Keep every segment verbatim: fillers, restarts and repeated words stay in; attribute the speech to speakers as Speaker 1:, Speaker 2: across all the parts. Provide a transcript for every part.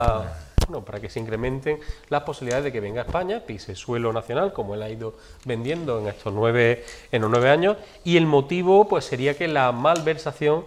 Speaker 1: bueno, para que se incrementen las posibilidades de que venga a España, pise suelo nacional, como él ha ido vendiendo en estos nueve, en los nueve años, y el motivo pues sería que la malversación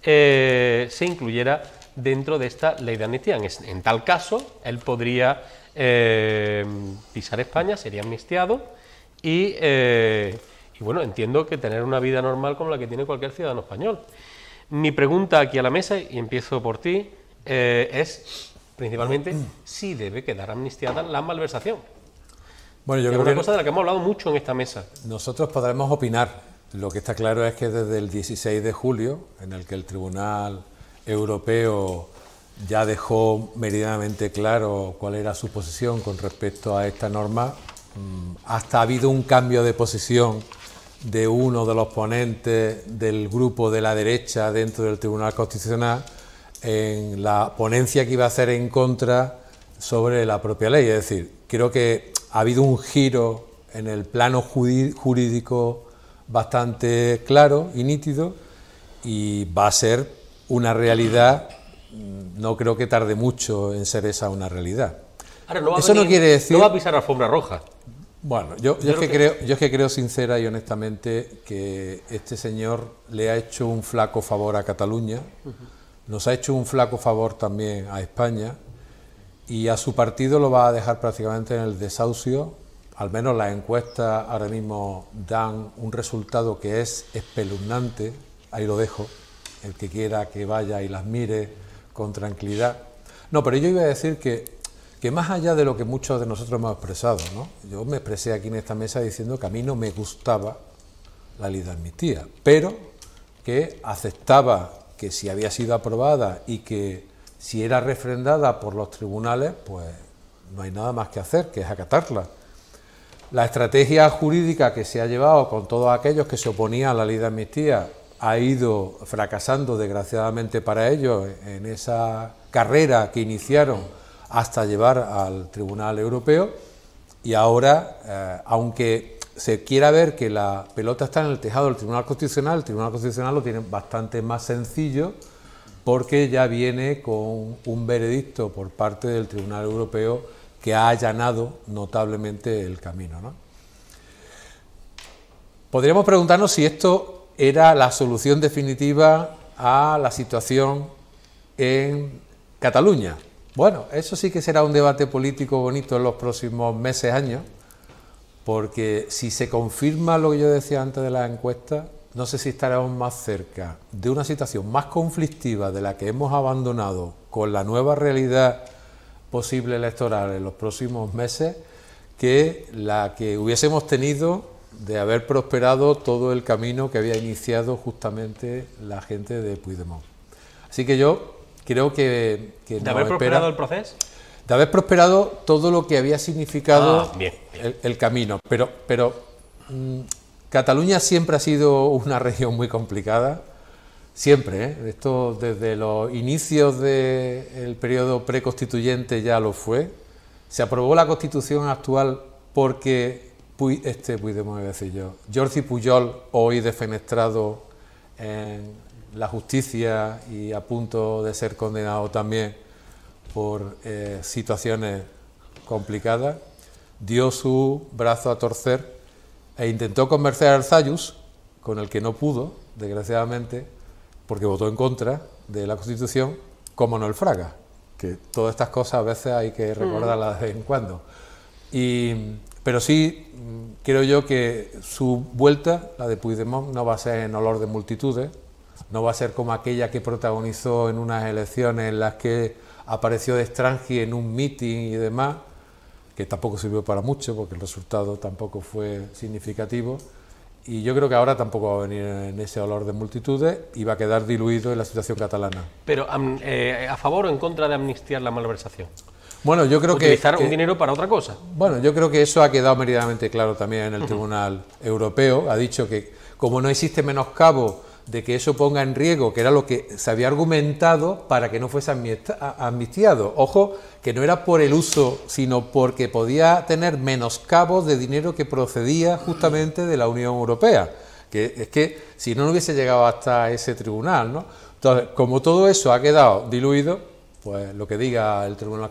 Speaker 1: eh, se incluyera dentro de esta ley de amnistía. En, en tal caso, él podría eh, pisar España, sería amnistiado y, eh, y, bueno, entiendo que tener una vida normal como la que tiene cualquier ciudadano español. Mi pregunta aquí a la mesa, y empiezo por ti, eh, es principalmente si debe quedar amnistiada la malversación. Bueno, yo creo que es una cosa de la que hemos hablado mucho en esta mesa.
Speaker 2: Nosotros podremos opinar. Lo que está claro es que desde el dieciséis de julio, en el que el Tribunal Europeo ya dejó meridianamente claro cuál era su posición con respecto a esta norma, hasta ha habido un cambio de posición de uno de los ponentes del grupo de la derecha dentro del Tribunal Constitucional en la ponencia que iba a hacer en contra sobre la propia ley. Es decir, creo que ha habido un giro en el plano jurídico bastante claro y nítido, y va a ser una realidad. No creo que tarde mucho en ser esa una realidad.
Speaker 1: Ahora, no va
Speaker 2: Eso
Speaker 1: venir,
Speaker 2: no quiere decir...
Speaker 1: No va a pisar alfombra roja.
Speaker 2: Bueno, yo, yo, yo, es que que... Creo, yo es que creo sincera y honestamente que este señor le ha hecho un flaco favor a Cataluña, uh-huh. Nos ha hecho un flaco favor también a España, y a su partido lo va a dejar prácticamente en el desahucio. Al menos las encuestas ahora mismo dan un resultado que es espeluznante. Ahí lo dejo, el que quiera que vaya y las mire con tranquilidad. No, pero yo iba a decir que, que más allá de lo que muchos de nosotros hemos expresado, ¿no? Yo me expresé aquí en esta mesa diciendo que a mí no me gustaba la ley de amnistía, pero que aceptaba que si había sido aprobada y que si era refrendada por los tribunales, pues no hay nada más que hacer, que es acatarla. La estrategia jurídica que se ha llevado con todos aquellos que se oponían a la ley de amnistía ha ido fracasando, desgraciadamente para ellos, en esa carrera que iniciaron hasta llevar al Tribunal Europeo, y ahora, eh, aunque se quiera ver que la pelota está en el tejado del Tribunal Constitucional, el Tribunal Constitucional lo tiene bastante más sencillo, porque ya viene con un veredicto por parte del Tribunal Europeo que ha allanado notablemente el camino, ¿no? Podríamos preguntarnos si esto era la solución definitiva a la situación en Cataluña. Bueno, eso sí que será un debate político bonito en los próximos meses, años, porque si se confirma lo que yo decía antes de las encuestas, no sé si estaremos más cerca de una situación más conflictiva de la que hemos abandonado con la nueva realidad posible electoral en los próximos meses, que la que hubiésemos tenido de haber prosperado todo el camino que había iniciado justamente la gente de Puigdemont. Así que yo creo que... que
Speaker 1: ¿De haber prosperado el proceso?
Speaker 2: De haber prosperado todo lo que había significado
Speaker 1: ah, bien, bien.
Speaker 2: El, el camino. Pero, pero mmm, Cataluña siempre ha sido una región muy complicada, siempre, ¿eh? Esto desde los inicios del periodo preconstituyente ya lo fue. Se aprobó la Constitución actual porque, este Puigdemont, voy a decir yo, Jordi Pujol, hoy defenestrado en la justicia y a punto de ser condenado también por eh, situaciones complicadas, dio su brazo a torcer e intentó convencer a Arzallus, con el que no pudo, desgraciadamente, porque votó en contra de la Constitución, como Noel Fraga, que todas estas cosas a veces hay que recordarlas de vez en cuando. Y, pero sí, creo yo que su vuelta, la de Puigdemont, no va a ser en olor de multitudes, no va a ser como aquella que protagonizó en unas elecciones en las que apareció de Strangi en un meeting y demás, que tampoco sirvió para mucho porque el resultado tampoco fue significativo, y yo creo que ahora tampoco va a venir en ese olor de multitudes y va a quedar diluido en la situación catalana.
Speaker 1: Pero, eh, ¿a favor o en contra de amnistiar la malversación?
Speaker 2: Bueno, yo creo
Speaker 1: Utilizar
Speaker 2: que... Utilizar
Speaker 1: un dinero para otra cosa.
Speaker 2: Bueno, yo creo que eso ha quedado meridianamente claro también en el uh-huh. Tribunal Europeo. Ha dicho que como no existe menoscabo de que eso ponga en riesgo, que era lo que se había argumentado para que no fuese amnistiado. Ojo, que no era por el uso, sino porque podía tener menoscabos de dinero que procedía justamente de la Unión Europea. Que es que si no, no hubiese llegado hasta ese tribunal, ¿no? Entonces, como todo eso ha quedado diluido, pues lo que diga el Tribunal